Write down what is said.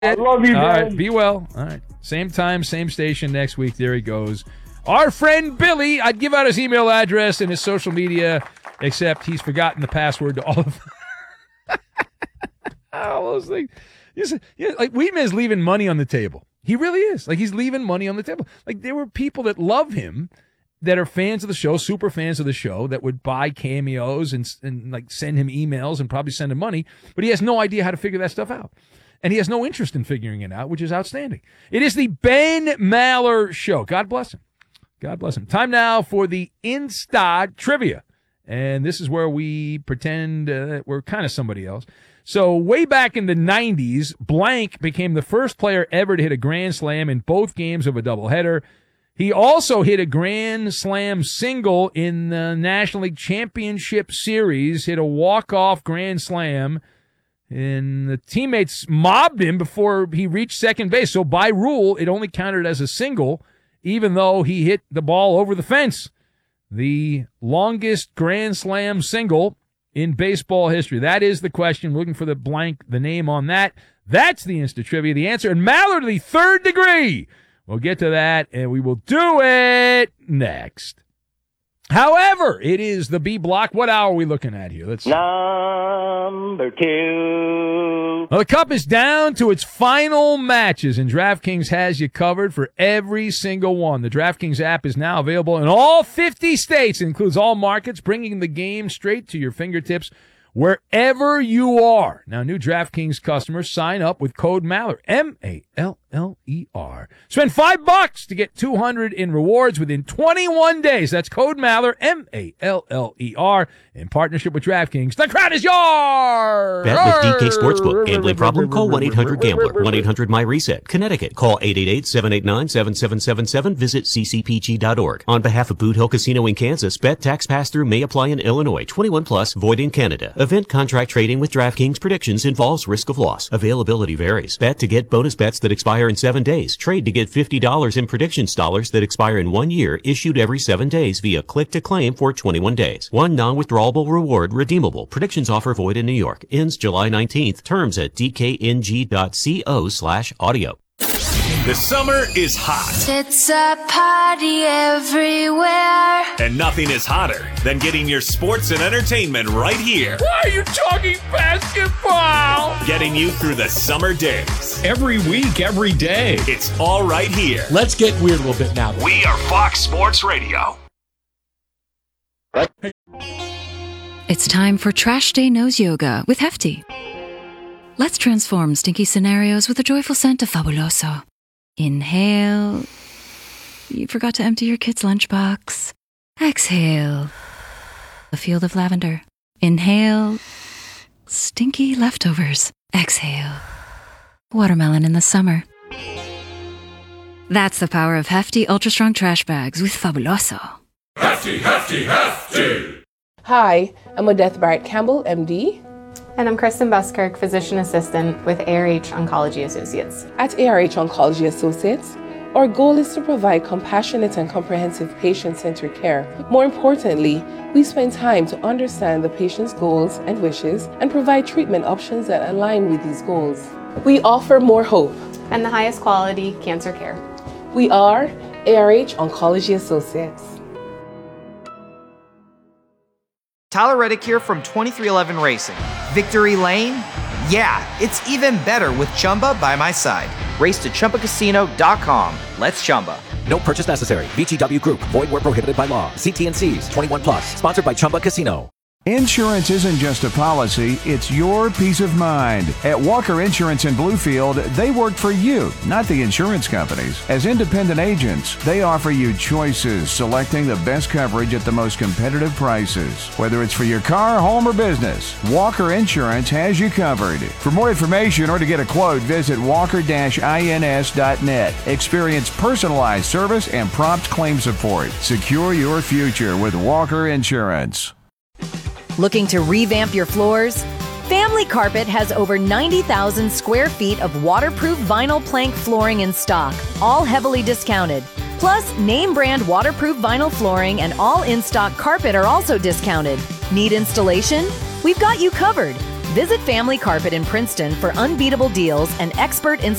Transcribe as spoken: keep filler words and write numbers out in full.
I love you, All man. right, be well. All right. Same time, same station next week. There he goes. Our friend Billy, I'd give out his email address and his social media, except he's forgotten the password to all of all those things. Yes, yeah, like Weedman is leaving money on the table. He really is. Like, he's leaving money on the table. Like, there were people that love him that are fans of the show, super fans of the show, that would buy cameos and, and like send him emails and probably send him money, but he has no idea how to figure that stuff out. And he has no interest in figuring it out, which is outstanding. It is the Ben Maller Show. God bless him. God bless him. Time now for the Insta Trivia. And this is where we pretend uh, we're kind of somebody else. So way back in the nineties, Blank became the first player ever to hit a grand slam in both games of a doubleheader. He also hit a grand slam single in the National League Championship Series, hit a walk-off grand slam, and the teammates mobbed him before he reached second base. So by rule, it only counted as a single, even though he hit the ball over the fence. The longest grand slam single in baseball history. That is the question. Looking for the blank, the name on that. That's the Insta Trivia. The answer, and Maller to the third degree. We'll get to that, and we will do it next. However, it is the B block. What hour are we looking at here? Let's see. Number two. Well, the Cup is down to its final matches, and DraftKings has you covered for every single one. The DraftKings app is now available in all fifty states. It includes all markets, bringing the game straight to your fingertips wherever you are. Now, new DraftKings customers sign up with code Maller, M A L L E R. Spend five bucks to get two hundred in rewards within twenty-one days. That's code Maller, M A L L E R, in partnership with DraftKings. The crowd is yours! Bet with D K Sportsbook. Gambling problem? Call one eight hundred gambler. one eight hundred my reset. Connecticut. Call eight eight eight, seven eight nine, seven seven seven seven. Visit c c p g dot org. On behalf of Boot Hill Casino in Kansas, bet tax pass-through may apply in Illinois. twenty-one plus, void in Canada. Event contract trading with DraftKings predictions involves risk of loss. Availability varies. Bet to get bonus bets that expire in seven days. Trade to get fifty dollars in predictions dollars that expire in one year, issued every seven days via click to claim for twenty-one days. One non-withdrawable reward redeemable. Predictions offer void in New York. Ends July nineteenth. Terms at d k n g dot co slash audio. The summer is hot. It's a party everywhere. And nothing is hotter than getting your sports and entertainment right here. Why are you talking basketball? Getting you through the summer days. Every week, every day. It's all right here. Let's get weird a little bit now. We are Fox Sports Radio. It's time for Trash Day Nose Yoga with Hefty. Let's transform stinky scenarios with a joyful scent of Fabuloso. Inhale. You forgot to empty your kid's lunchbox. Exhale. A field of lavender. Inhale. Stinky leftovers. Exhale. Watermelon in the summer. That's the power of Hefty Ultra Strong Trash Bags with Fabuloso. Hefty, Hefty, Hefty! Hi, I'm Odette Barrett Campbell, M D. And I'm Kristen Buskirk, Physician Assistant with A R H Oncology Associates. At A R H Oncology Associates, our goal is to provide compassionate and comprehensive patient-centered care. More importantly, we spend time to understand the patient's goals and wishes and provide treatment options that align with these goals. We offer more hope and the highest quality cancer care. We are A R H Oncology Associates. Tyler Reddick here from twenty-three eleven Racing. Victory Lane? Yeah, it's even better with Chumba by my side. Race to Chumba Casino dot com. Let's Chumba. No purchase necessary. V G W Group. Void where prohibited by law. See T and C's. twenty-one plus. Sponsored by Chumba Casino. Insurance isn't just a policy, it's your peace of mind. At Walker Insurance in Bluefield, they work for you, not the insurance companies. As independent agents, they offer you choices, selecting the best coverage at the most competitive prices. Whether it's for your car, home, or business, Walker Insurance has you covered. For more information or to get a quote, visit walker dash ins dot net. Experience personalized service and prompt claim support. Secure your future with Walker Insurance. Looking to revamp your floors? Family Carpet has over ninety thousand square feet of waterproof vinyl plank flooring in stock, all heavily discounted. Plus, name brand waterproof vinyl flooring and all in-stock carpet are also discounted. Need installation? We've got you covered. Visit Family Carpet in Princeton for unbeatable deals and expert